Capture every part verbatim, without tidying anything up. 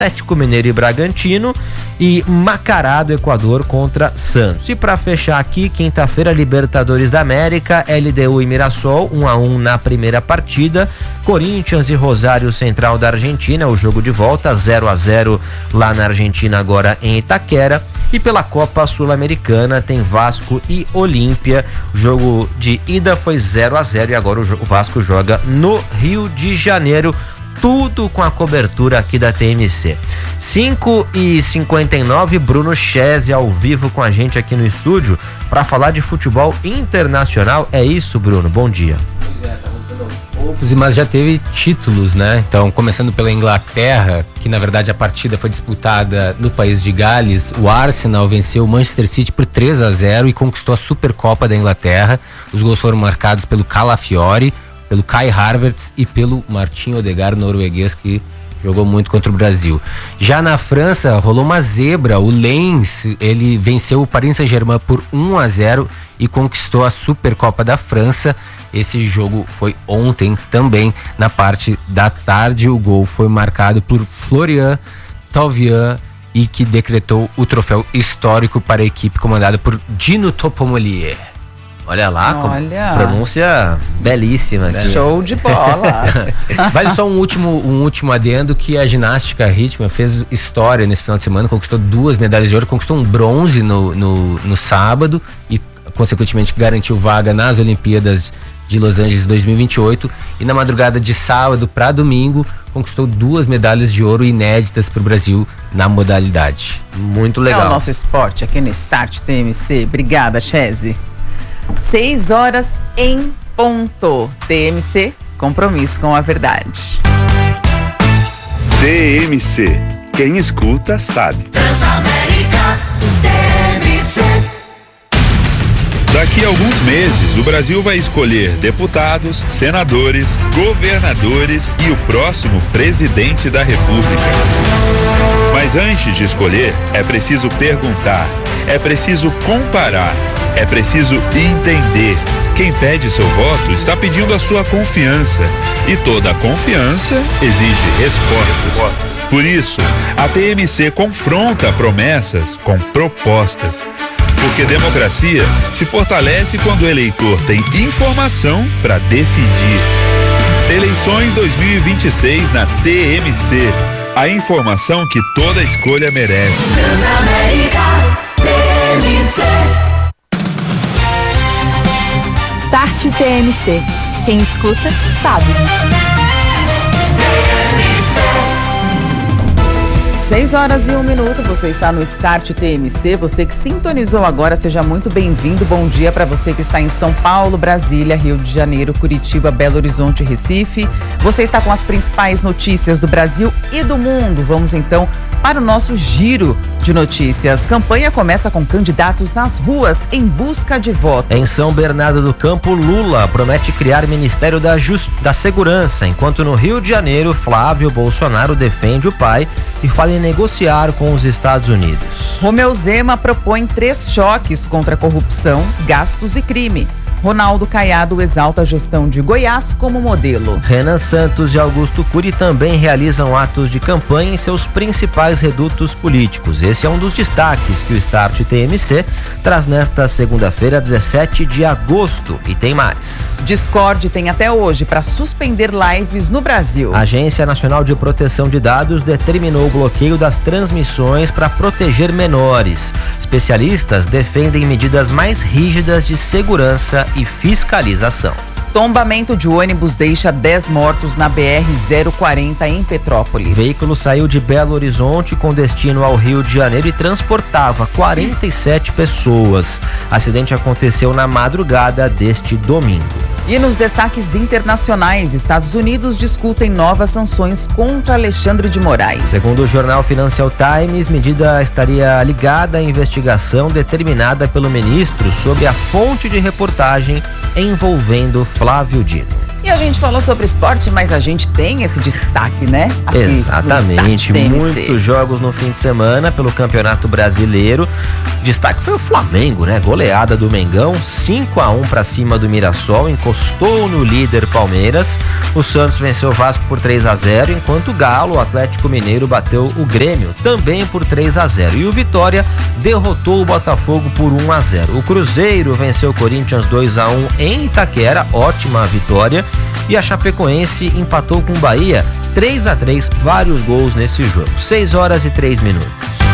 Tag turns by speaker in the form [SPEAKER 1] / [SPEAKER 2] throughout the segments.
[SPEAKER 1] Atlético Mineiro e Bragantino e Macará do Equador contra Santos. E para fechar aqui, quinta-feira, Libertadores da América, L D U e Mirassol, um a um na primeira partida. Corinthians e Rosário Central da Argentina, o jogo de volta, zero a zero lá na Argentina, agora em Itaquera. E pela Copa Sul-Americana tem Vasco e Olímpia. O jogo de ida foi zero a zero e agora o Vasco joga no Rio de Janeiro. Tudo com a cobertura aqui da T M C. cinco e cinquenta e nove, Bruno Chese ao vivo com a gente aqui no estúdio para falar de futebol internacional. É isso, Bruno? Bom dia.
[SPEAKER 2] Pois é, tá voltando poucos, mas já teve títulos, né? Então, começando pela Inglaterra, que na verdade a partida foi disputada no país de Gales. O Arsenal venceu o Manchester City por três a zero e conquistou a Supercopa da Inglaterra. Os gols foram marcados pelo Calafiori, pelo Kai Havertz e pelo Martin Odegaard, norueguês, que jogou muito contra o Brasil. Já na França, rolou uma zebra. O Lens, ele venceu o Paris Saint-Germain por um a zero e conquistou a Supercopa da França. Esse jogo foi ontem também, na parte da tarde. O gol foi marcado por Florian Thauvin e que decretou o troféu histórico para a equipe comandada por Dino Topomolier.
[SPEAKER 1] Olha lá,
[SPEAKER 3] Olha.
[SPEAKER 1] Pronúncia belíssima aqui.
[SPEAKER 3] Show de bola.
[SPEAKER 2] Vale só um último, um último adendo, que a ginástica rítmica fez história nesse final de semana, conquistou duas medalhas de ouro, conquistou um bronze no, no, no sábado e consequentemente garantiu vaga nas Olimpíadas de Los Angeles dois mil e vinte e oito, e na madrugada de sábado para domingo conquistou duas medalhas de ouro inéditas para o Brasil na modalidade.
[SPEAKER 1] Muito legal.
[SPEAKER 3] É o nosso esporte aqui no Start T M C. Obrigada, Chese. Seis horas em ponto. T M C, compromisso com a verdade.
[SPEAKER 4] T M C, quem escuta sabe.
[SPEAKER 5] Transamérica, T M C.
[SPEAKER 4] Daqui a alguns meses, o Brasil vai escolher deputados, senadores, governadores e o próximo presidente da República. Mas antes de escolher, é preciso perguntar, é preciso comparar, é preciso entender. Quem pede seu voto está pedindo a sua confiança. E toda confiança exige respostas. Por isso, a T M C confronta promessas com propostas. Porque democracia se fortalece quando o eleitor tem informação para decidir. Eleições dois mil e vinte e seis na T M C. A informação que toda escolha merece.
[SPEAKER 5] Transamérica, T M C.
[SPEAKER 6] Start T M C. Quem escuta, sabe.
[SPEAKER 3] Seis horas e um minuto, você está no Start T M C. Você que sintonizou agora, seja muito bem-vindo. Bom dia para você que está em São Paulo, Brasília, Rio de Janeiro, Curitiba, Belo Horizonte, Recife. Você está com as principais notícias do Brasil e do mundo. Vamos então para o nosso giro de notícias. Campanha começa com candidatos nas ruas em busca de votos.
[SPEAKER 1] Em São Bernardo do Campo, Lula promete criar Ministério da, Just... da Segurança, enquanto no Rio de Janeiro, Flávio Bolsonaro defende o pai e fala em negociar com os Estados Unidos.
[SPEAKER 3] Romeu Zema propõe três choques contra corrupção, gastos e crime. Ronaldo Caiado exalta a gestão de Goiás como modelo.
[SPEAKER 1] Renan Santos e Augusto Cury também realizam atos de campanha em seus principais redutos políticos. Esse é um dos destaques que o Start T M C traz nesta segunda-feira, dezessete de agosto. E tem mais.
[SPEAKER 3] Discord tem até hoje para suspender lives no Brasil.
[SPEAKER 1] A Agência Nacional de Proteção de Dados determinou o bloqueio das transmissões para proteger menores. Especialistas defendem medidas mais rígidas de segurança e fiscalização.
[SPEAKER 3] Tombamento de ônibus deixa dez mortos na B R zero quarenta em Petrópolis.
[SPEAKER 1] Veículo saiu de Belo Horizonte com destino ao Rio de Janeiro e transportava quarenta e sete pessoas. Acidente aconteceu na madrugada deste domingo.
[SPEAKER 3] E nos destaques internacionais, Estados Unidos discutem novas sanções contra Alexandre de Moraes.
[SPEAKER 1] Segundo o jornal Financial Times, medida estaria ligada à investigação determinada pelo ministro sobre a fonte de reportagem envolvendo Flávio Dino.
[SPEAKER 3] E a gente falou sobre esporte, mas a gente tem esse destaque, né? Aqui
[SPEAKER 1] Exatamente, muitos jogos no fim de semana pelo Campeonato Brasileiro. Destaque foi o Flamengo, né? Goleada do Mengão, cinco a um para cima do Mirassol, encostou no líder Palmeiras. O Santos venceu o Vasco por três a zero, enquanto o Galo, o Atlético Mineiro, bateu o Grêmio também por três a zero. E o Vitória derrotou o Botafogo por um a zero. O Cruzeiro venceu o Corinthians dois a um em Itaquera, ótima vitória. E a Chapecoense empatou com o Bahia três a três, vários gols nesse jogo. seis horas e três minutos.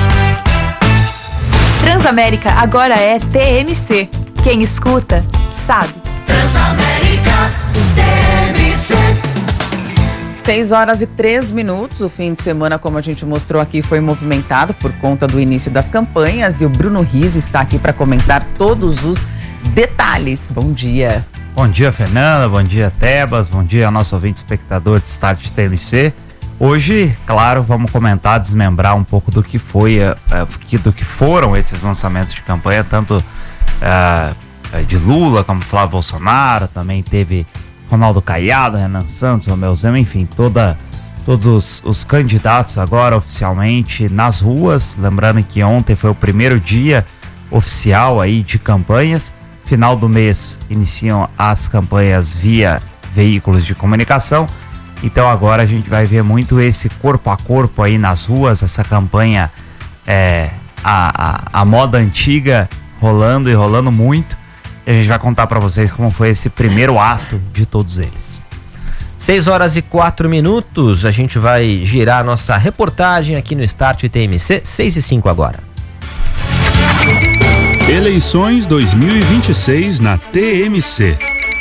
[SPEAKER 6] Transamérica agora é T M C. Quem escuta, sabe.
[SPEAKER 5] Transamérica T M C.
[SPEAKER 3] seis horas e três minutos. O fim de semana, como a gente mostrou aqui, foi movimentado por conta do início das campanhas. E o Bruno Riz está aqui para comentar todos os detalhes. Bom dia.
[SPEAKER 7] Bom dia, Fernanda. Bom dia, Tebas. Bom dia ao nosso ouvinte espectador de Start T M C. Hoje, claro, vamos comentar, desmembrar um pouco do que foi, uh, do que foram esses lançamentos de campanha, tanto uh, de Lula como Flávio Bolsonaro. Também teve Ronaldo Caiado, Renan Santos, Romeu Zema, enfim, toda, todos os, os candidatos agora oficialmente nas ruas. Lembrando que ontem foi o primeiro dia oficial aí de campanhas. Final do mês iniciam as campanhas via veículos de comunicação. Então agora a gente vai ver muito esse corpo a corpo aí nas ruas, essa campanha, é, a, a, a moda antiga rolando e rolando muito. E a gente vai contar para vocês como foi esse primeiro ato de todos eles.
[SPEAKER 1] seis horas e quatro minutos, a gente vai girar a nossa reportagem aqui no Start T M C, seis e cinco agora.
[SPEAKER 4] Eleições dois mil e vinte e seis na T M C.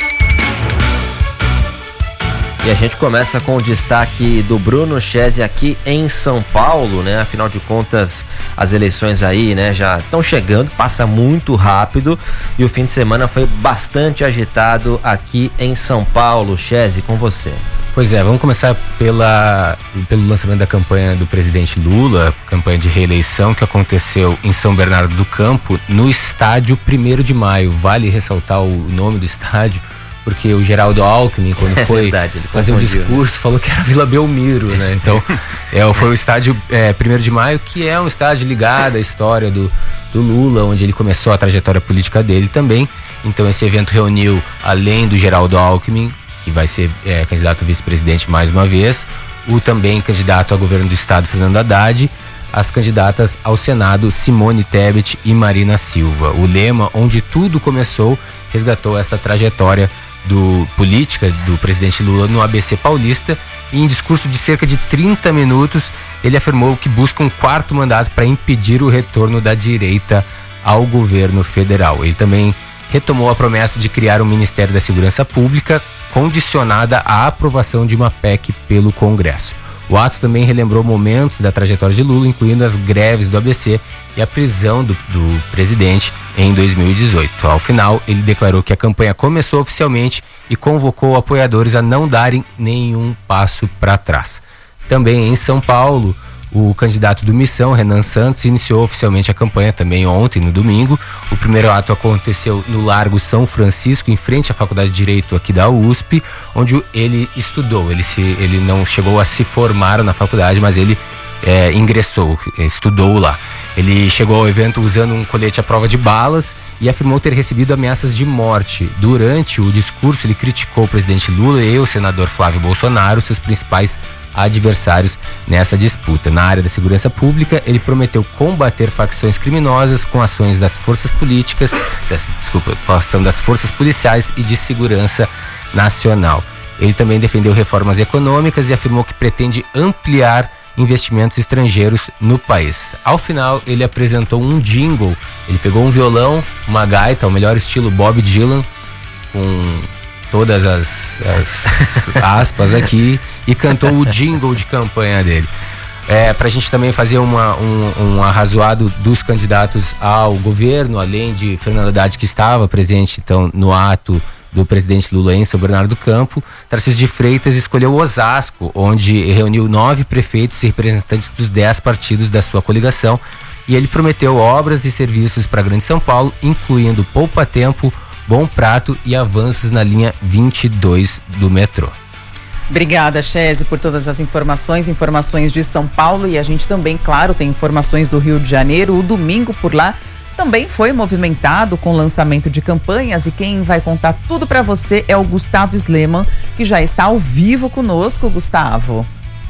[SPEAKER 1] E a gente começa com o destaque do Bruno Chese aqui em São Paulo, né? Afinal de contas, as eleições aí, né, já estão chegando, passa muito rápido e o fim de semana foi bastante agitado aqui em São Paulo. Chese, com você.
[SPEAKER 2] Pois é, vamos começar pela, pelo lançamento da campanha do presidente Lula, campanha de reeleição que aconteceu em São Bernardo do Campo, no estádio primeiro de maio. Vale ressaltar o nome do estádio, porque o Geraldo Alckmin, quando foi é verdade, fazer um discurso, né? Falou que era Vila Belmiro, né? Então, é, foi o estádio é, primeiro de maio, que é um estádio ligado à história do, do Lula, onde ele começou a trajetória política dele também. Então, esse evento reuniu, além do Geraldo Alckmin, que vai ser é, candidato a vice-presidente mais uma vez, o também candidato a governo do estado, Fernando Haddad, as candidatas ao Senado, Simone Tebet e Marina Silva. O lema, onde tudo começou, resgatou essa trajetória do política do presidente Lula no A B C paulista, e em discurso de cerca de trinta minutos ele afirmou que busca um quarto mandato para impedir o retorno da direita ao governo federal. Ele também retomou a promessa de criar um Ministério da Segurança Pública, condicionada à aprovação de uma P E C pelo Congresso. O ato também relembrou momentos da trajetória de Lula, incluindo as greves do A B C e a prisão do, do presidente em dois mil e dezoito. Ao final, ele declarou que a campanha começou oficialmente e convocou apoiadores a não darem nenhum passo para trás. Também em São Paulo, o candidato do Missão, Renan Santos, iniciou oficialmente a campanha também ontem, no domingo. O primeiro ato aconteceu no Largo São Francisco, em frente à Faculdade de Direito aqui da U S P, onde ele estudou. Ele, se, ele não chegou a se formar na faculdade, mas ele é, ingressou, estudou lá. Ele chegou ao evento usando um colete à prova de balas e afirmou ter recebido ameaças de morte. Durante o discurso, ele criticou o presidente Lula e o senador Flávio Bolsonaro, seus principais adversários nessa disputa. Na área da segurança pública, ele prometeu combater facções criminosas com ações das forças políticas, das, desculpa, com a ação das forças policiais e de segurança nacional. Ele também defendeu reformas econômicas e afirmou que pretende ampliar investimentos estrangeiros no país. Ao final, ele apresentou um jingle. Ele pegou um violão, uma gaita, o melhor estilo Bob Dylan, com todas as, as aspas aqui, e cantou o jingle de campanha dele. É, pra gente também fazer uma, um, um arrazoado dos candidatos ao governo, além de Fernando Haddad, que estava presente então no ato do presidente Lula em São Bernardo do Campo. Tarcísio de Freitas escolheu Osasco, onde reuniu nove prefeitos e representantes dos dez partidos da sua coligação, e ele prometeu obras e serviços para a Grande São Paulo, incluindo poupa-tempo, Bom Prato e avanços na linha vinte e dois do metrô.
[SPEAKER 3] Obrigada, Chese, por todas as informações, informações de São Paulo, e a gente também, claro, tem informações do Rio de Janeiro. O domingo por lá também foi movimentado com o lançamento de campanhas, e quem vai contar tudo para você é o Gustavo Sleman, que já está ao vivo conosco. Gustavo.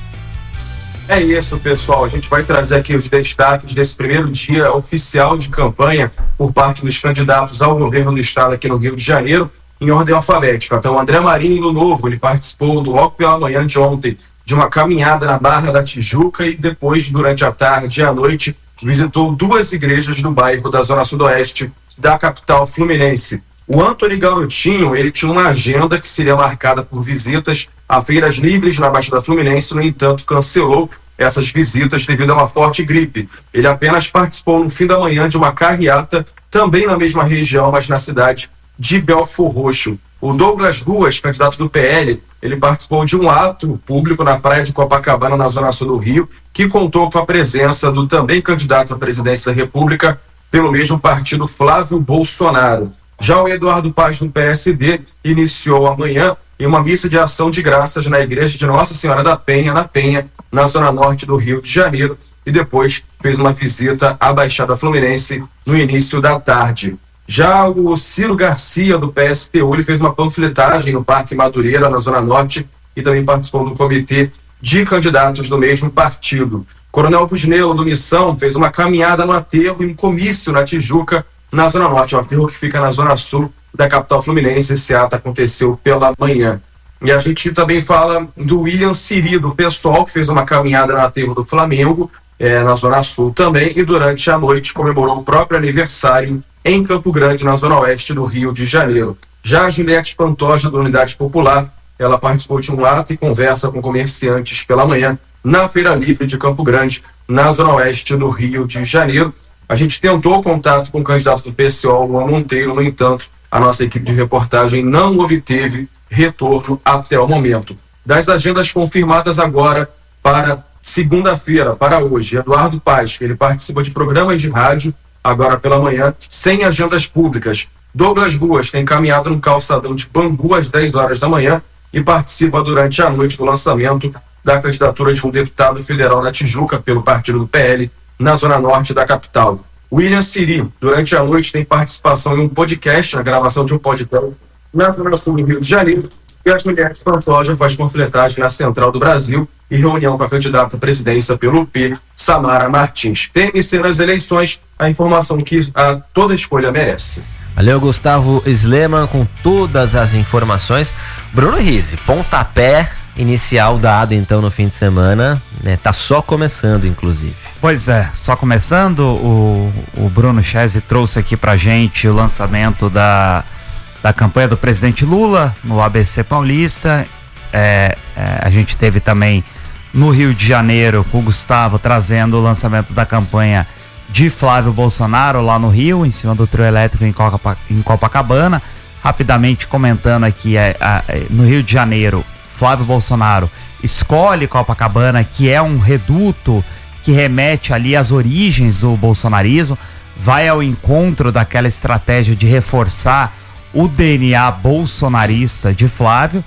[SPEAKER 8] É isso, pessoal. A gente vai trazer aqui os destaques desse primeiro dia oficial de campanha por parte dos candidatos ao governo do estado aqui no Rio de Janeiro, em ordem alfabética. Então, André Marinho, no Novo, ele participou do logo pela manhã de ontem de uma caminhada na Barra da Tijuca e depois, durante a tarde e a noite, visitou duas igrejas do bairro da Zona Sudoeste da capital fluminense. O Antony Garotinho, ele tinha uma agenda que seria marcada por visitas a feiras livres na Baixada Fluminense, no entanto, cancelou essas visitas devido a uma forte gripe. Ele apenas participou no fim da manhã de uma carreata, também na mesma região, mas na cidade de Belfor Roxo. O Douglas Ruas, candidato do P L, ele participou de um ato público na praia de Copacabana, na zona sul do Rio, que contou com a presença do também candidato à presidência da República pelo mesmo partido, Flávio Bolsonaro. Já o Eduardo Paz, do P S D, iniciou amanhã em uma missa de ação de graças na igreja de Nossa Senhora da Penha, na Penha, na zona norte do Rio de Janeiro, e depois fez uma visita à Baixada Fluminense no início da tarde. Já o Ciro Garcia, do P S T U, ele fez uma panfletagem no Parque Madureira, na Zona Norte, e também participou do comitê de candidatos do mesmo partido. Coronel Pusnelo, do Missão, fez uma caminhada no aterro e um comício na Tijuca, na Zona Norte, o aterro que fica na Zona Sul da capital fluminense. Esse ato aconteceu pela manhã. E a gente também fala do William Siri, do PSOL, que fez uma caminhada no aterro do Flamengo, é, na Zona Sul também, e durante a noite comemorou o próprio aniversário em Campo Grande, na zona oeste do Rio de Janeiro. Já a Juliette Pantoja, da Unidade Popular, ela participou de um ato e conversa com comerciantes pela manhã na Feira Livre de Campo Grande, na zona oeste do Rio de Janeiro. A gente tentou contato com o candidato do P S O, Luan Monteiro, no entanto, a nossa equipe de reportagem não obteve retorno até o momento. Das agendas confirmadas agora para segunda-feira, para hoje, Eduardo Paz, ele participa de programas de rádio agora pela manhã, sem agendas públicas. Douglas Ruas tem caminhado no calçadão de Bangu às dez horas da manhã e participa durante a noite do lançamento da candidatura de um deputado federal na Tijuca pelo partido do P L, na zona norte da capital. William Siri, durante a noite, tem participação em um podcast, na gravação de um podcast na zona sul do Rio de Janeiro, e as mulheres Pantoja faz panfletagem na Central do Brasil e reunião com a candidata à presidência pelo P, Samara Martins. T M C nas eleições, a informação que a toda escolha merece.
[SPEAKER 1] Valeu, Gustavo Sleman, com todas as informações. Bruno Rizzi, pontapé inicial dado então no fim de semana, né? Tá só começando, inclusive.
[SPEAKER 7] Pois é, só começando. O, o Bruno Chese trouxe aqui pra gente o lançamento da, da campanha do presidente Lula no A B C Paulista. É, é, a gente teve também no Rio de Janeiro com o Gustavo trazendo o lançamento da campanha de Flávio Bolsonaro lá no Rio, em cima do trio elétrico em, Copa, em Copacabana. Rapidamente comentando aqui, é, é, no Rio de Janeiro, Flávio Bolsonaro escolhe Copacabana, que é um reduto que remete ali às origens do bolsonarismo, vai ao encontro daquela estratégia de reforçar o D N A bolsonarista de Flávio,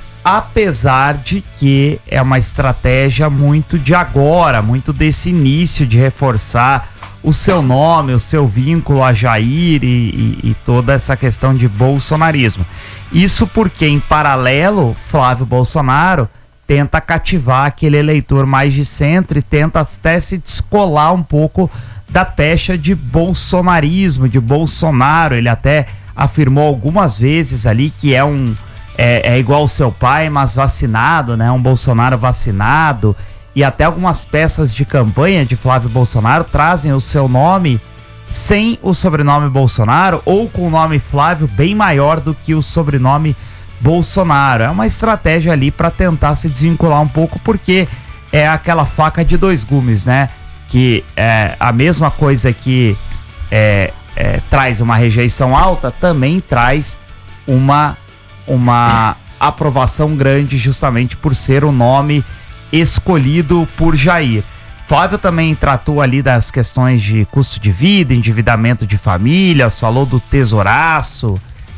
[SPEAKER 7] apesar de que é uma estratégia muito de agora, muito desse início de reforçar o seu nome, o seu vínculo a Jair e, e, e toda essa questão de bolsonarismo. Isso porque, em paralelo, Flávio Bolsonaro tenta cativar aquele eleitor mais de centro e tenta até se descolar um pouco da pecha de bolsonarismo, de Bolsonaro. Ele até afirmou algumas vezes ali que é um é, é igual ao seu pai, mas vacinado, né? Um Bolsonaro vacinado. E até algumas peças de campanha de Flávio Bolsonaro trazem o seu nome sem o sobrenome Bolsonaro ou com o nome Flávio bem maior do que o sobrenome Bolsonaro. É uma estratégia ali para tentar se desvincular um pouco, porque é aquela faca de dois gumes, né? Que é a mesma coisa que é, é, traz uma rejeição alta, também traz uma, uma aprovação grande, justamente por ser o nome escolhido por Jair. Flávio também tratou ali das questões de custo de vida, endividamento de famílias, falou do tesouraço,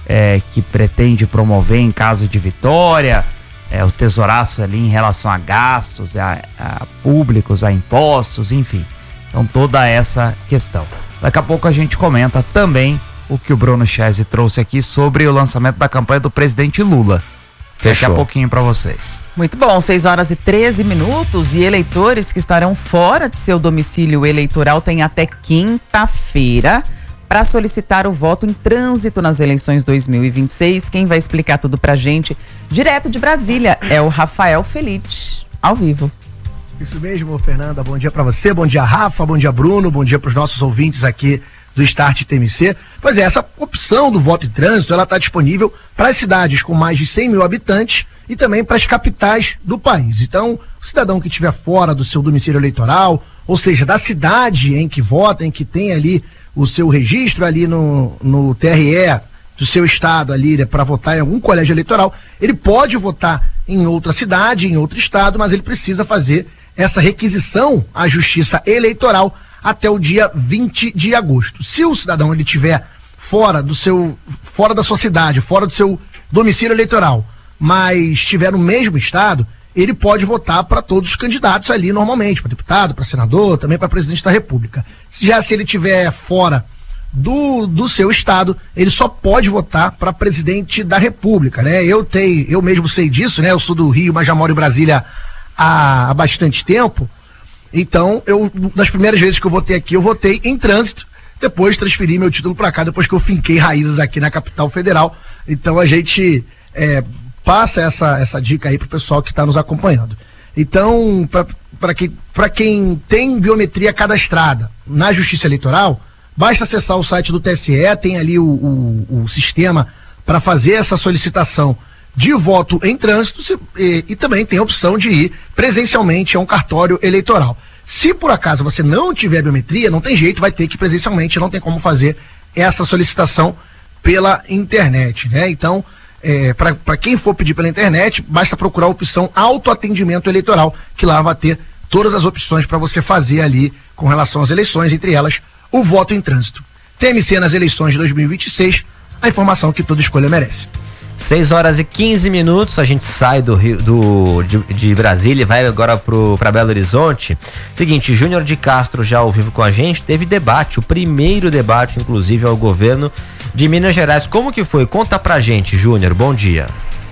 [SPEAKER 7] é, que pretende promover em caso de vitória, é, o tesouraço ali em relação a gastos, a, a públicos, a impostos, enfim. Então toda essa questão. Daqui a pouco a gente comenta também o que o Bruno Chese trouxe aqui sobre o lançamento da campanha do presidente Lula. Fechou. Daqui a pouquinho para vocês.
[SPEAKER 3] Muito bom, seis horas e treze minutos, e eleitores que estarão fora de seu domicílio eleitoral têm até quinta-feira para solicitar o voto em trânsito nas eleições dois mil e vinte e seis. Quem vai explicar tudo pra gente, direto de Brasília, é o Rafael Felite, ao vivo.
[SPEAKER 9] Isso mesmo, Fernanda. Bom dia para você, bom dia, Rafa, bom dia, Bruno, bom dia para os nossos ouvintes aqui do Start T M C. Pois é, essa opção do voto em trânsito, ela está disponível para as cidades com mais de cem mil habitantes e também para as capitais do país. Então, o cidadão que estiver fora do seu domicílio eleitoral, ou seja, da cidade em que vota, em que tem ali o seu registro ali no, no T R E do seu estado ali, né, para votar em algum colégio eleitoral, ele pode votar em outra cidade, em outro estado, mas ele precisa fazer essa requisição à Justiça Eleitoral até o dia vinte de agosto. Se o cidadão ele estiver fora do seu, fora da sua cidade, fora do seu domicílio eleitoral, mas estiver no mesmo estado, ele pode votar para todos os candidatos ali normalmente, para deputado, para senador, também para presidente da República. Já se ele estiver fora do, do seu estado, ele só pode votar para presidente da República, né? Eu tenho, eu mesmo sei disso, né? Eu sou do Rio, mas já moro em Brasília há, há bastante tempo. Então, eu, das primeiras vezes que eu votei aqui, eu votei em trânsito, depois transferi meu título para cá, depois que eu finquei raízes aqui na capital federal. Então a gente é, passa essa, essa dica aí pro pessoal que está nos acompanhando. Então, para quem, para quem tem biometria cadastrada na Justiça Eleitoral, basta acessar o site do T S E, tem ali o, o, o sistema para fazer essa solicitação de voto em trânsito se, e, e também tem a opção de ir presencialmente a um cartório eleitoral. Se por acaso você não tiver biometria, não tem jeito, vai ter que ir presencialmente, não tem como fazer essa solicitação pela internet, né? Então, é, para quem for pedir pela internet, basta procurar a opção autoatendimento eleitoral, que lá vai ter todas as opções para você fazer ali com relação às eleições, entre elas o voto em trânsito. T M C nas eleições de dois mil e vinte e seis, a informação que toda escolha merece.
[SPEAKER 1] seis horas e quinze minutos, a gente sai do Rio, do, de, de Brasília e vai agora para Belo Horizonte. Seguinte, Júnior de Castro já ao vivo com a gente, teve debate, o primeiro debate, inclusive, ao governo de Minas Gerais. Como que foi? Conta pra gente, Júnior, bom dia.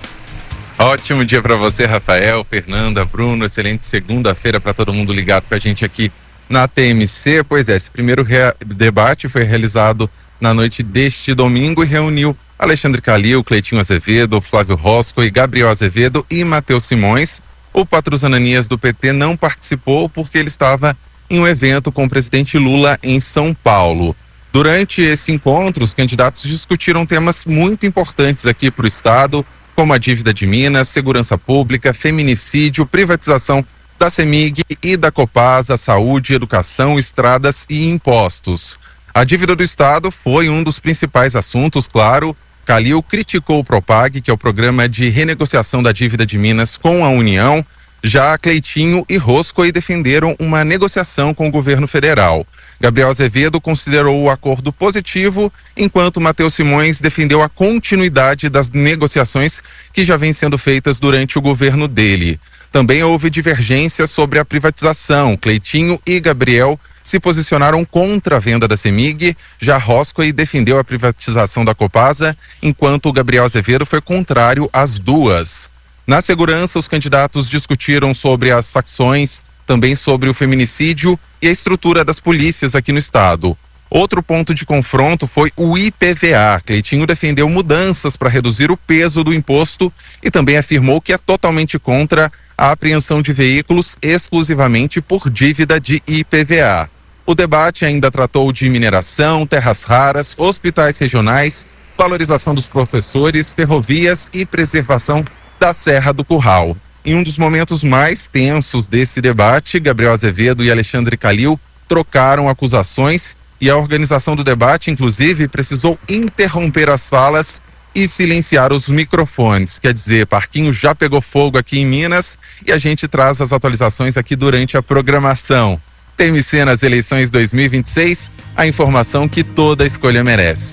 [SPEAKER 10] Ótimo dia para você, Rafael, Fernanda, Bruno, excelente segunda-feira para todo mundo ligado com a gente aqui na T M C. Pois é, esse primeiro debate foi realizado na noite deste domingo e reuniu Alexandre Calil, Cleitinho Azevedo, Flávio Rosco e Gabriel Azevedo e Matheus Simões. O Patrus Ananias do P T não participou porque ele estava em um evento com o presidente Lula em São Paulo. Durante esse encontro, os candidatos discutiram temas muito importantes aqui para o estado, como a dívida de Minas, segurança pública, feminicídio, privatização da CEMIG e da Copasa, saúde, educação, estradas e impostos. A dívida do estado foi um dos principais assuntos, claro. Calil criticou o Propag, que é o programa de renegociação da dívida de Minas com a União. Já Cleitinho e Roscoe defenderam uma negociação com o governo federal. Gabriel Azevedo considerou o acordo positivo, enquanto Matheus Simões defendeu a continuidade das negociações que já vêm sendo feitas durante o governo dele. Também houve divergências sobre a privatização. Cleitinho e Gabriel se posicionaram contra a venda da CEMIG, já Roscoe defendeu a privatização da Copasa, enquanto o Gabriel Azevedo foi contrário às duas. Na segurança, os candidatos discutiram sobre as facções, também sobre o feminicídio e a estrutura das polícias aqui no estado. Outro ponto de confronto foi o I P V A. Cleitinho defendeu mudanças para reduzir o peso do imposto e também afirmou que é totalmente contra a apreensão de veículos exclusivamente por dívida de I P V A. O debate ainda tratou de mineração, terras raras, hospitais regionais, valorização dos professores, ferrovias e preservação da Serra do Curral. Em um dos momentos mais tensos desse debate, Gabriel Azevedo e Alexandre Calil trocaram acusações e a organização do debate, inclusive, precisou interromper as falas e silenciar os microfones. Quer dizer, parquinho já pegou fogo aqui em Minas e a gente traz as atualizações aqui durante a programação. T M C nas eleições dois mil e vinte e seis, a informação que toda escolha merece.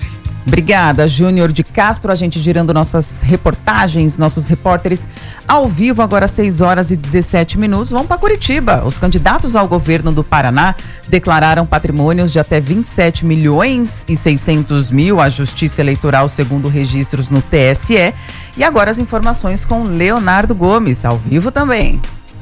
[SPEAKER 3] Obrigada, Júnior de Castro. A gente girando nossas reportagens, nossos repórteres ao vivo, agora seis horas e dezessete minutos. Vamos para Curitiba. Os candidatos ao governo do Paraná declararam patrimônios de até vinte e sete milhões e seiscentos mil à Justiça Eleitoral, segundo registros no T S E. E agora as informações com Leonardo Gomes, ao vivo também.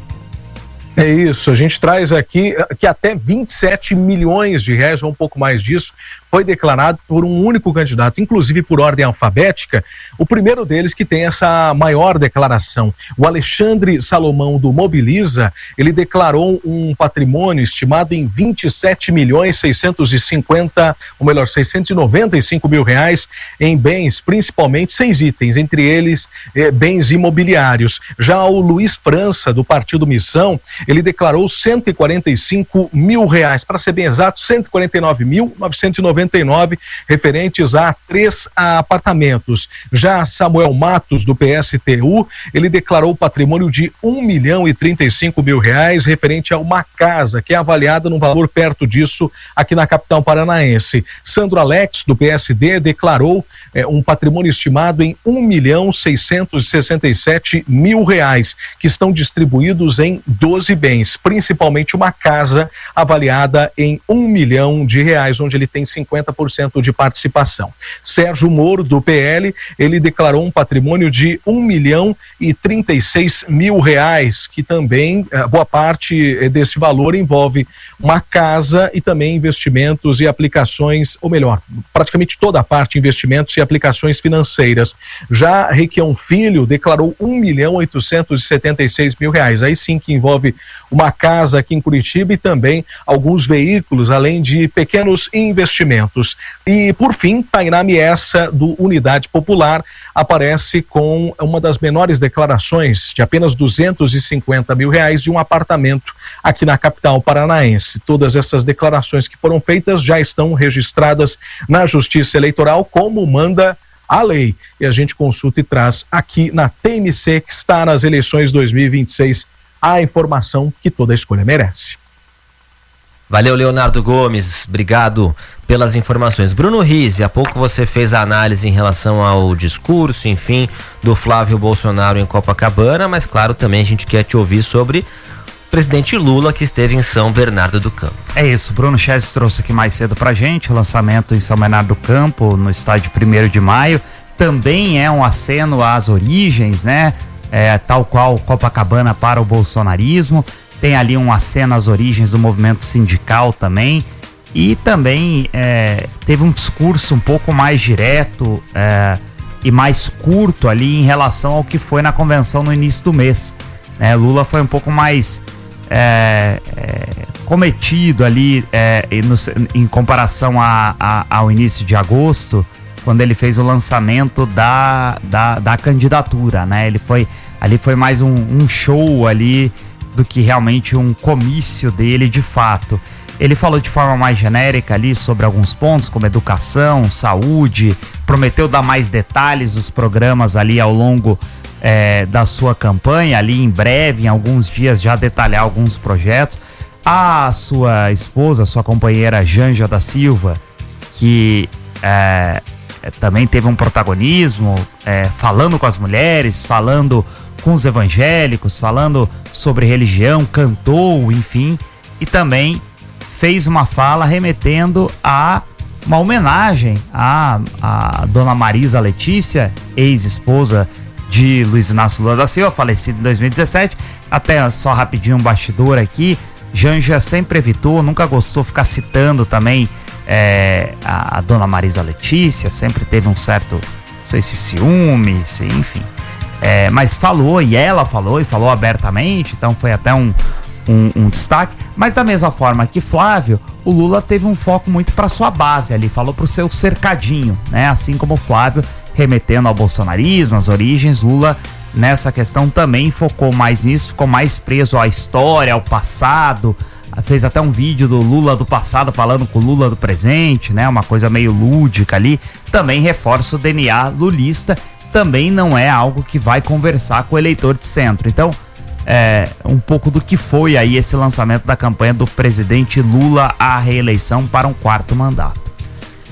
[SPEAKER 11] É isso, a gente traz aqui que até vinte e sete milhões de reais, ou um pouco mais disso, foi declarado por um único candidato, inclusive por ordem alfabética, o primeiro deles que tem essa maior declaração. O Alexandre Salomão do Mobiliza, ele declarou um patrimônio estimado em vinte e sete milhões seiscentos e cinquenta, ou melhor, seiscentos e noventa e cinco mil reais em bens, principalmente seis itens, entre eles eh, bens imobiliários. Já o Luiz França, do Partido Missão, ele declarou cento e quarenta e cinco mil reais, para ser bem exato, cento e quarenta e nove mil novecentos e noventa e nove, referentes a três apartamentos. Já Samuel Matos, do P S T U, ele declarou patrimônio de um milhão e trinta e cinco mil reais, referente a uma casa, que é avaliada num valor perto disso aqui na capital paranaense. Sandro Alex, do P S D, declarou é, um patrimônio estimado em um milhão seiscentos e sessenta e sete mil reais, que estão distribuídos em doze bens, principalmente uma casa avaliada em um milhão de reais, onde ele tem cinquenta por cento de participação. Sérgio Moro, do P L, ele declarou um patrimônio de um milhão e trinta e seis mil reais, que também, boa parte desse valor envolve uma casa e também investimentos e aplicações, ou melhor, praticamente toda a parte, investimentos e aplicações financeiras. Já Requião Filho declarou um milhão oitocentos e setenta e seis mil reais, aí sim que envolve uma casa aqui em Curitiba e também alguns veículos, além de pequenos investimentos. E, por fim, Tainá Miessa, do Unidade Popular, aparece com uma das menores declarações, de apenas duzentos e cinquenta mil reais, de um apartamento aqui na capital paranaense. Todas essas declarações que foram feitas já estão registradas na Justiça Eleitoral, como manda a lei. E a gente consulta e traz aqui na T M C, que está nas eleições dois mil e vinte e seis, a informação que toda escolha merece.
[SPEAKER 1] Valeu, Leonardo Gomes, obrigado pelas informações. Bruno Rizzi, há pouco você fez a análise em relação ao discurso, enfim, do Flávio Bolsonaro em Copacabana, mas claro, também a gente quer te ouvir sobre o presidente Lula, que esteve em São Bernardo do Campo.
[SPEAKER 7] É isso, Bruno Chessi trouxe aqui mais cedo pra gente, o lançamento em São Bernardo do Campo, no estádio primeiro de maio, também é um aceno às origens, né? É, tal qual Copacabana para o bolsonarismo, tem ali um aceno às origens do movimento sindical também, e também é, teve um discurso um pouco mais direto é, e mais curto ali em relação ao que foi na convenção no início do mês. Né? Lula foi um pouco mais é, é, cometido ali é, no, em comparação a, a, ao início de agosto, quando ele fez o lançamento da, da, da candidatura, né? Ele foi, ali foi mais um, um show ali do que realmente um comício dele de fato. Ele falou de forma mais genérica ali sobre alguns pontos, como educação, saúde, prometeu dar mais detalhes dos programas ali ao longo é, da sua campanha, ali em breve, em alguns dias, já detalhar alguns projetos. A sua esposa, sua companheira Janja da Silva, que é, também teve um protagonismo, é, falando com as mulheres, falando com os evangélicos, falando sobre religião, cantou, enfim, e também fez uma fala remetendo a uma homenagem à, à dona Marisa Letícia, ex-esposa de Luiz Inácio Lula da Silva, falecida em dois mil e dezessete. Até só rapidinho um bastidor aqui, Janja sempre evitou, nunca gostou de ficar citando também é, a, a dona Marisa Letícia, sempre teve um certo, não sei se ciúme, se, enfim. É, mas falou, e ela falou, e falou abertamente, então foi até um, um, um destaque. Mas da mesma forma que Flávio, o Lula teve um foco muito para sua base ali, falou para o seu cercadinho, né? Assim como Flávio, remetendo ao bolsonarismo, às origens, Lula nessa questão também focou mais nisso, ficou mais preso à história, ao passado, fez até um vídeo do Lula do passado falando com o Lula do presente, né? Uma coisa meio lúdica ali, também reforça o D N A lulista, também não é algo que vai conversar com o eleitor de centro. Então, é um pouco do que foi aí esse lançamento da campanha do presidente Lula à reeleição para um quarto mandato.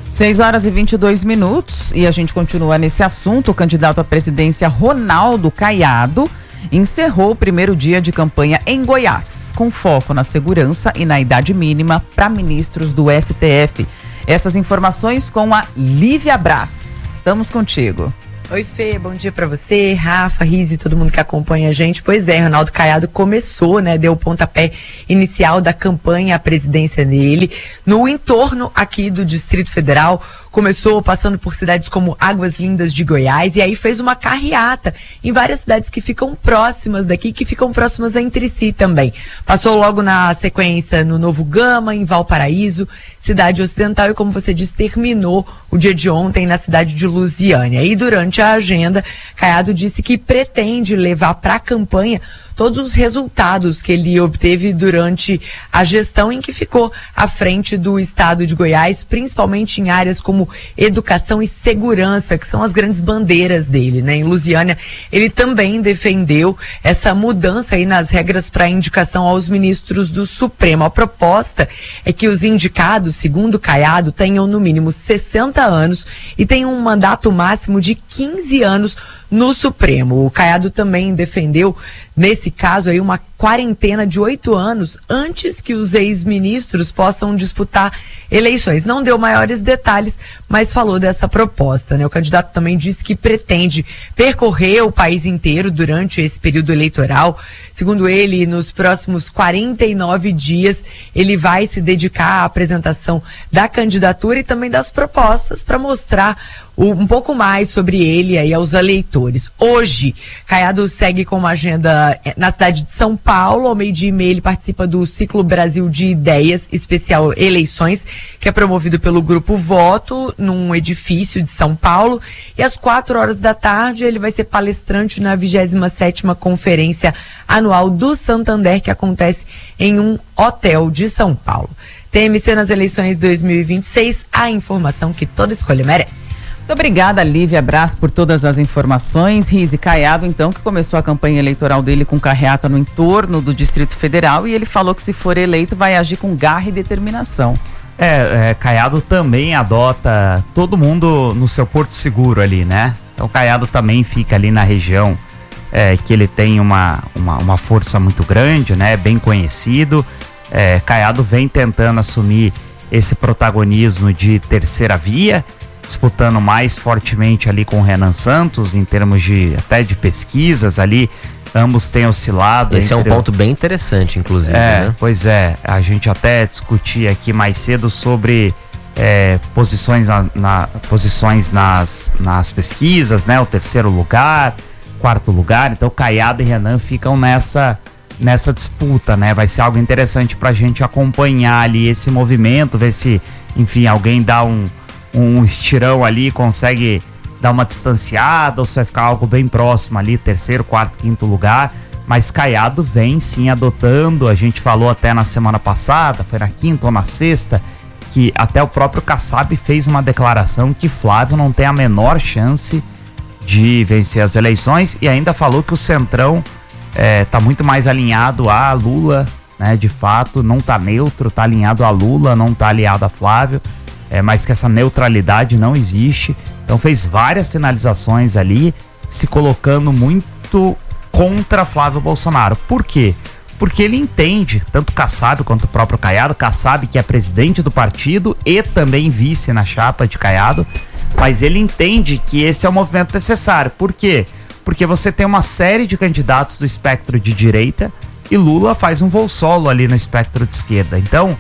[SPEAKER 3] seis horas e vinte e dois minutos e a gente continua nesse assunto. O candidato à presidência Ronaldo Caiado encerrou o primeiro dia de campanha em Goiás, com foco na segurança e na idade mínima para ministros do S T F. Essas informações com a Lívia Braz. Estamos contigo.
[SPEAKER 12] Oi, Fê, bom dia pra você, Rafa, Riz e todo mundo que acompanha a gente. Pois é, Ronaldo Caiado começou, né, deu o pontapé inicial da campanha à presidência dele no entorno aqui do Distrito Federal. Começou passando por cidades como Águas Lindas de Goiás e aí fez uma carreata em várias cidades que ficam próximas daqui, que ficam próximas entre si também. Passou logo na sequência no Novo Gama, em Valparaíso, cidade ocidental, e como você disse, terminou o dia de ontem na cidade de Lusiânia. E durante a agenda, Caiado disse que pretende levar para a campanha todos os resultados que ele obteve durante a gestão em que ficou à frente do estado de Goiás, principalmente em áreas como educação e segurança, que são as grandes bandeiras dele, né? Em Lusiânia, ele também defendeu essa mudança aí nas regras para indicação aos ministros do Supremo. A proposta é que os indicados, segundo Caiado, tenham no mínimo sessenta anos e tenham um mandato máximo de quinze anos no Supremo. O Caiado também defendeu, nesse caso aí, uma quarentena de oito anos antes que os ex-ministros possam disputar eleições. Não deu maiores detalhes, mas falou dessa proposta, né? O candidato também disse que pretende percorrer o país inteiro durante esse período eleitoral. Segundo ele, nos próximos quarenta e nove dias, ele vai se dedicar à apresentação da candidatura e também das propostas para mostrar um pouco mais sobre ele aí aos eleitores. Hoje, Caiado segue com uma agenda na cidade de São Paulo. Ao meio-dia e meia, ele participa do Ciclo Brasil de Ideias, especial Eleições, que é promovido pelo Grupo Voto, num edifício de São Paulo. E às quatro horas da tarde, ele vai ser palestrante na vigésima sétima Conferência Anual do Santander, que acontece em um hotel de São Paulo. T M C nas eleições dois mil e vinte e seis, a informação que toda escolha merece.
[SPEAKER 3] Muito obrigada, Lívia Braz, por todas as informações. Rize Caiado, então, que começou a campanha eleitoral dele com carreata no entorno do Distrito Federal, e ele falou que, se for eleito, vai agir com garra e determinação.
[SPEAKER 7] É, é, Caiado também adota todo mundo no seu porto seguro ali, né? Então, Caiado também fica ali na região é, que ele tem uma, uma, uma força muito grande, né? Bem conhecido. É, Caiado vem tentando assumir esse protagonismo de terceira via, disputando mais fortemente ali com o Renan Santos, em termos de até de pesquisas ali, ambos têm oscilado.
[SPEAKER 1] Esse entre... é um ponto bem interessante, inclusive,
[SPEAKER 7] é,
[SPEAKER 1] né?
[SPEAKER 7] Pois é, a gente até discutia aqui mais cedo sobre é, posições, na, na, posições nas, nas pesquisas, né? O terceiro lugar, quarto lugar, então Caiado e Renan ficam nessa, nessa disputa, né? Vai ser algo interessante pra gente acompanhar ali esse movimento, ver se, enfim, alguém dá um um estirão ali, consegue dar uma distanciada, ou se vai ficar algo bem próximo ali, terceiro, quarto, quinto lugar. Mas Caiado vem sim adotando, a gente falou até na semana passada, foi na quinta ou na sexta, que até o próprio Kassab fez uma declaração que Flávio não tem a menor chance de vencer as eleições, e ainda falou que o Centrão é, tá muito mais alinhado a Lula, né, de fato, não tá neutro, tá alinhado a Lula, não tá aliado a Flávio. É, mas que essa neutralidade não existe. Então fez várias sinalizações ali, se colocando muito contra Flávio Bolsonaro. Por quê? Porque ele entende, tanto Kassab quanto o próprio Caiado, Kassab que é presidente do partido e também vice na chapa de Caiado, mas ele entende que esse é o movimento necessário. Por quê? Porque você tem uma série de candidatos do espectro de direita e Lula faz um voo solo ali no espectro de esquerda. Então,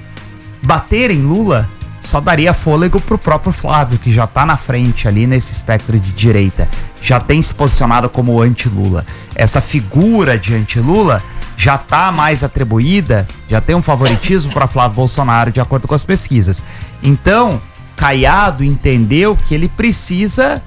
[SPEAKER 7] bater em Lula só daria fôlego pro próprio Flávio, que já tá na frente ali nesse espectro de direita, já tem se posicionado como anti-Lula. Essa figura de anti-Lula já tá mais atribuída, já tem um favoritismo para Flávio Bolsonaro, de acordo com as pesquisas. Então, Caiado entendeu que ele precisa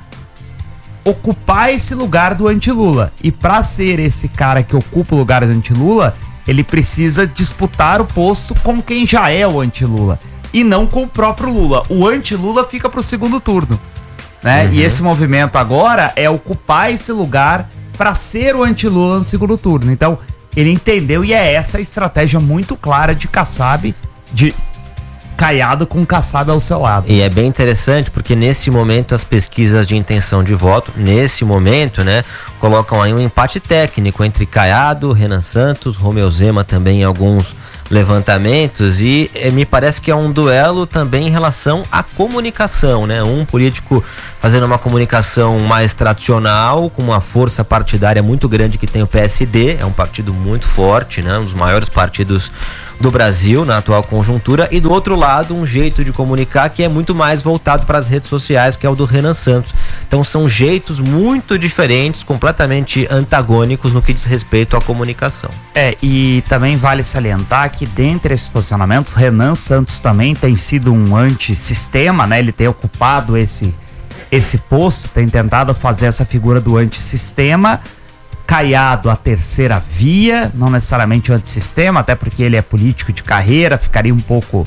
[SPEAKER 7] ocupar esse lugar do anti-Lula. E para ser esse cara que ocupa o lugar do anti-Lula, ele precisa disputar o posto com quem já é o anti-Lula. E não com o próprio Lula. O anti-Lula fica pro segundo turno, né? Uhum. E esse movimento agora é ocupar esse lugar para ser o anti-Lula no segundo turno. Então, ele entendeu, e é essa a estratégia muito clara de Kassab, de Caiado com Kassab ao seu lado.
[SPEAKER 1] E é bem interessante porque nesse momento as pesquisas de intenção de voto, nesse momento, né, colocam aí um empate técnico entre Caiado, Renan Santos, Romeu Zema também em alguns levantamentos, e eh, me parece que é um duelo também em relação à comunicação, né? Um político fazendo uma comunicação mais tradicional, com uma força partidária muito grande que tem o P S D, é um partido muito forte, né? Um dos maiores partidos do Brasil na atual conjuntura, e do outro lado um jeito de comunicar que é muito mais voltado para as redes sociais, que é o do Renan Santos. Então são jeitos muito diferentes, completamente antagônicos no que diz respeito à comunicação.
[SPEAKER 7] É, e também vale salientar que dentre esses posicionamentos, Renan Santos também tem sido um antissistema, né? Ele tem ocupado esse, esse posto, tem tentado fazer essa figura do antissistema. Caiado a terceira via, não necessariamente o antissistema, até porque ele é político de carreira, ficaria um pouco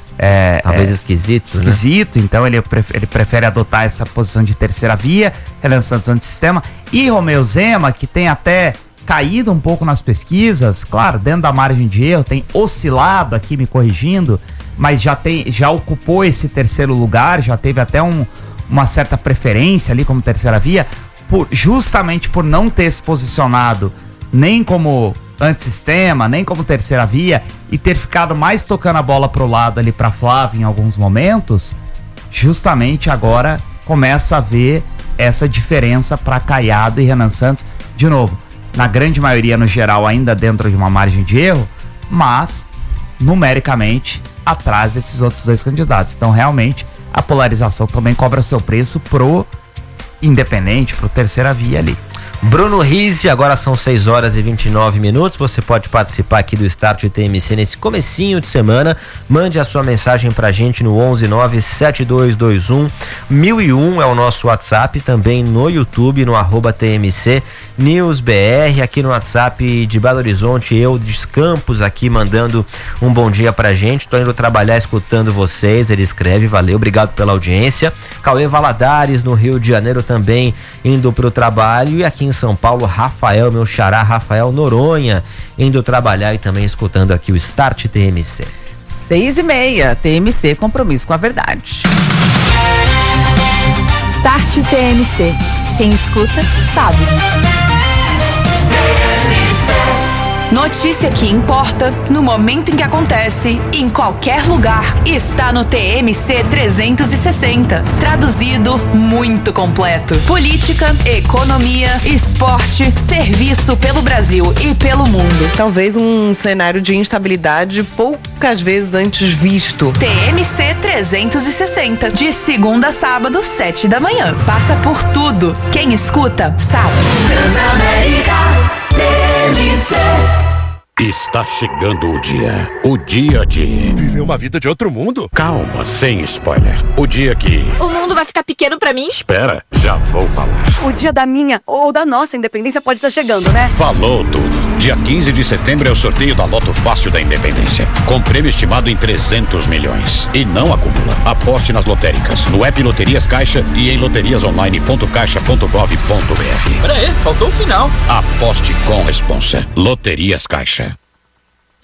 [SPEAKER 7] é,
[SPEAKER 1] talvez
[SPEAKER 7] é,
[SPEAKER 1] esquisito,
[SPEAKER 7] esquisito, né? Então ele prefere, ele prefere adotar essa posição de terceira via, Renan Santos antissistema, e Romeu Zema, que tem até caído um pouco nas pesquisas, claro, dentro da margem de erro, tem oscilado aqui, me corrigindo, mas já, tem, já ocupou esse terceiro lugar, já teve até um, uma certa preferência ali como terceira via, Por, justamente por não ter se posicionado nem como antissistema, nem como terceira via, e ter ficado mais tocando a bola pro lado ali pra Flávia em alguns momentos, justamente agora começa a ver essa diferença para Caiado e Renan Santos, de novo, na grande maioria no geral ainda dentro de uma margem de erro, mas numericamente atrás desses outros dois candidatos. Então realmente a polarização também cobra seu preço pro independente, pro terceira via ali.
[SPEAKER 1] Bruno Rizzi, agora são seis horas e vinte e nove minutos. Você pode participar aqui do Start T M C nesse comecinho de semana. Mande a sua mensagem pra gente no onze nove sete dois dois um mil e um, é o nosso WhatsApp, também no YouTube, no arroba T M C News B R, aqui no WhatsApp de Belo Horizonte, eu de Campos aqui mandando um bom dia pra gente. Tô indo trabalhar escutando vocês, ele escreve, valeu, obrigado pela audiência. Cauê Valadares, no Rio de Janeiro, também indo pro trabalho, e aqui em São Paulo, Rafael, meu xará, Rafael Noronha, indo trabalhar e também escutando aqui o Start T M C.
[SPEAKER 3] Seis e meia, T M C, compromisso com a verdade.
[SPEAKER 6] Start T M C. Quem escuta, sabe.
[SPEAKER 13] Notícia que importa no momento em que acontece, em qualquer lugar, está no T M C trezentos e sessenta. Traduzido, muito completo. Política, economia, esporte, serviço pelo Brasil e pelo mundo.
[SPEAKER 14] Talvez um cenário de instabilidade poucas vezes antes visto.
[SPEAKER 13] T M C trezentos e sessenta, de segunda a sábado, sete da manhã. Passa por tudo. Quem escuta, sabe.
[SPEAKER 5] Transamérica T M C.
[SPEAKER 15] Está chegando o dia. O dia de...
[SPEAKER 16] viver uma vida de outro mundo?
[SPEAKER 15] Calma, sem spoiler. O dia que...
[SPEAKER 17] o mundo vai ficar pequeno pra mim?
[SPEAKER 15] Espera, já vou falar.
[SPEAKER 17] O dia da minha ou da nossa independência pode estar chegando, né?
[SPEAKER 15] Falou tudo. Dia quinze de setembro é o sorteio da Loto Fácil da Independência, com prêmio estimado em trezentos milhões. E não acumula. Aposte nas lotéricas, no app Loterias Caixa e em loterias online ponto caixa ponto gov ponto br.
[SPEAKER 16] Pera aí, faltou o final.
[SPEAKER 15] Aposte com responsa. Loterias Caixa.